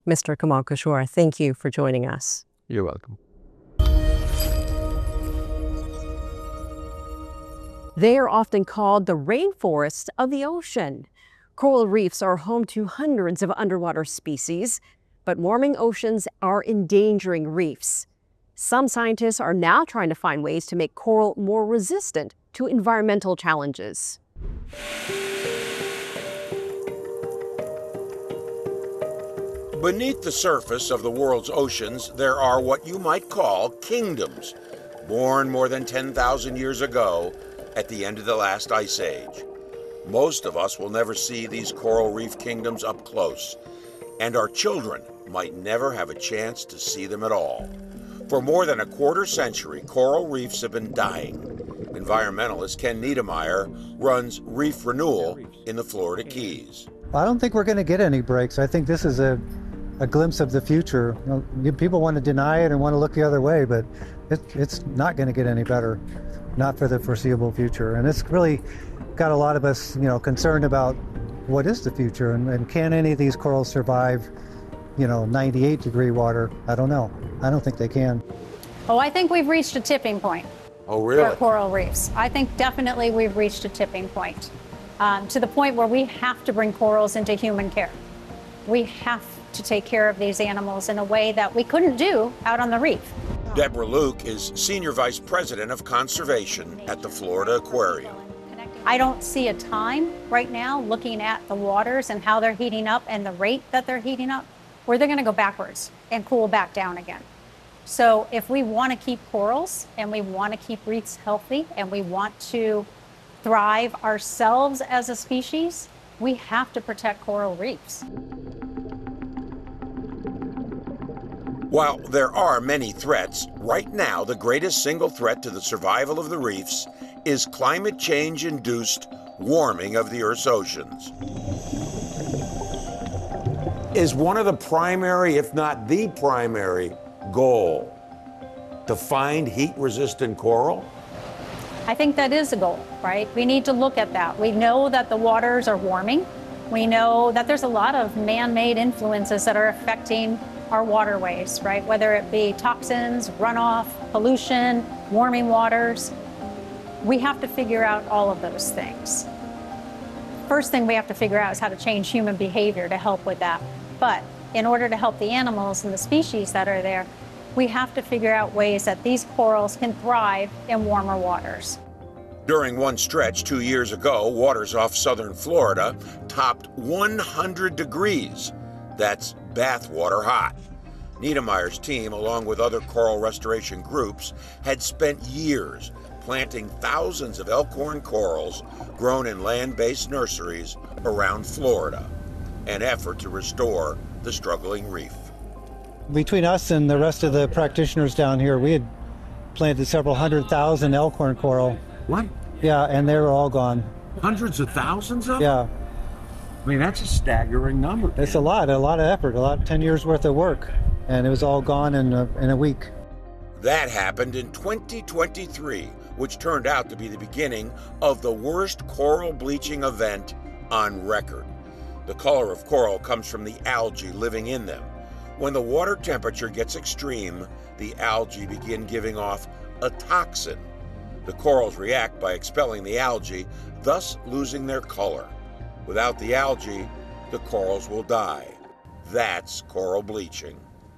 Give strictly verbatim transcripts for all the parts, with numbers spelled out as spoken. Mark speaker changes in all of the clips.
Speaker 1: Mister Kamal Kishore, thank you for joining us.
Speaker 2: You're welcome.
Speaker 1: They are often called the rainforests of the ocean. Coral reefs are home to hundreds of underwater species, but warming oceans are endangering reefs. Some scientists are now trying to find ways to make coral more resistant to environmental challenges.
Speaker 3: Beneath the surface of the world's oceans, there are what you might call kingdoms, born more than ten thousand years ago at the end of the last ice age. Most of us will never see these coral reef kingdoms up close, and our children might never have a chance to see them at all. For more than a quarter century, coral reefs have been dying. Environmentalist Ken Niedermeyer runs Reef Renewal in the Florida Keys.
Speaker 4: I don't think we're going to get any breaks. I think this is a, a glimpse of the future. You know, people want to deny it and want to look the other way, but it, it's not going to get any better, not for the foreseeable future. And it's really got a lot of us, you know, concerned about what is the future and, and can any of these corals survive, you know, ninety-eight degree water? I don't know. I don't think they can.
Speaker 5: Oh, I think we've reached a tipping point.
Speaker 3: Oh, really?
Speaker 5: For coral reefs. I think definitely we've reached a tipping point. Um, to the point where we have to bring corals into human care. We have to take care of these animals in a way that we couldn't do out on the reef.
Speaker 3: Deborah Luke is Senior Vice President of Conservation at the Florida Aquarium.
Speaker 5: I don't see a time right now, looking at the waters and how they're heating up and the rate that they're heating up, where they're going to go backwards and cool back down again. So if we want to keep corals and we want to keep reefs healthy and we want to thrive ourselves as a species, we have to protect coral reefs.
Speaker 3: While there are many threats, right now the greatest single threat to the survival of the reefs is climate change-induced warming of the Earth's oceans. Is one of the primary, if not the primary, goal to find heat-resistant coral?
Speaker 5: I think that is a goal, right? We need to look at that. We know that the waters are warming. We know that there's a lot of man-made influences that are affecting our waterways, right? Whether it be toxins, runoff, pollution, warming waters. We have to figure out all of those things. First thing we have to figure out is how to change human behavior to help with that. But in order to help the animals and the species that are there, we have to figure out ways that these corals can thrive in warmer waters.
Speaker 3: During one stretch two years ago, waters off southern Florida topped one hundred degrees. That's bathwater hot. Niedermeyer's team, along with other coral restoration groups, had spent years planting thousands of elkhorn corals grown in land-based nurseries around Florida, an effort to restore the struggling reef.
Speaker 4: Between us and the rest of the practitioners down here, we had planted several hundred thousand elkhorn coral.
Speaker 2: What?
Speaker 4: Yeah, and they were all gone.
Speaker 2: Hundreds of thousands of them?
Speaker 4: Yeah.
Speaker 2: I mean, that's a staggering number.
Speaker 4: It's a lot, a lot of effort, a lot, ten years worth of work, and it was all gone in a, in a week.
Speaker 3: That happened in twenty twenty-three, which turned out to be the beginning of the worst coral bleaching event on record. The color of coral comes from the algae living in them. When the water temperature gets extreme, the algae begin giving off a toxin. The corals react by expelling the algae, thus losing their color. Without the algae, the corals will die. That's coral bleaching.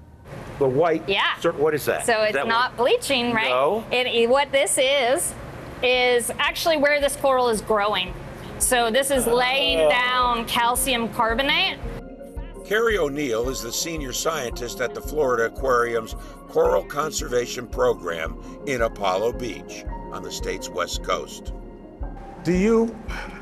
Speaker 2: The white,
Speaker 6: Yeah.
Speaker 2: sir, what is that?
Speaker 6: So
Speaker 2: Is
Speaker 6: it's
Speaker 2: that
Speaker 6: not bleaching, right?
Speaker 2: No.
Speaker 6: It, what this is, is actually where this coral is growing. So this is laying down calcium carbonate.
Speaker 3: Carrie O'Neill is the senior scientist at the Florida Aquarium's Coral Conservation Program in Apollo Beach on the state's west coast.
Speaker 7: Do you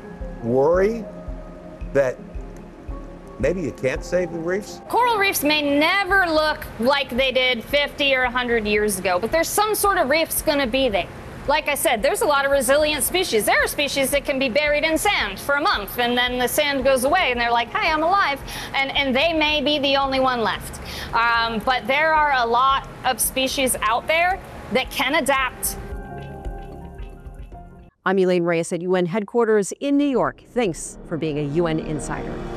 Speaker 7: worry that maybe you can't save the reefs?
Speaker 6: Coral reefs may never look like they did fifty or one hundred years ago, but there's some sort of reef's going to be there. Like I said, there's a lot of resilient species. There are species that can be buried in sand for a month, and then the sand goes away, and they're like, hi, I'm alive. And, and they may be the only one left. Um, but there are a lot of species out there that can adapt.
Speaker 1: I'm Elaine Reyes at U N headquarters in New York. Thanks for being a U N insider.